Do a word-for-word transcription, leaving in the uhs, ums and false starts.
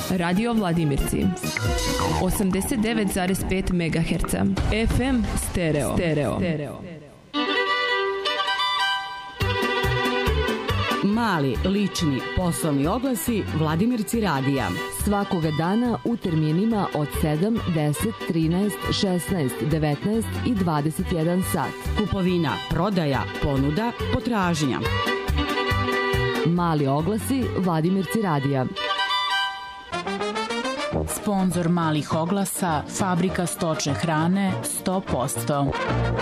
Radio Vladimirci osamdeset devet zarez pet megaherca, F M stereo. Stereo. Stereo. Mali, lični, poslovni oglasi Vladimirci radija. Svakoga dana u terminima od sedam, deset, trinaest, šesnaest, devetnaest i dvadeset jedan sat. Kupovina, prodaja, ponuda, potražnja. Mali oglasi Vladimirci radija. Sponzor malih oglasa, Fabrika stočne hrane sto posto.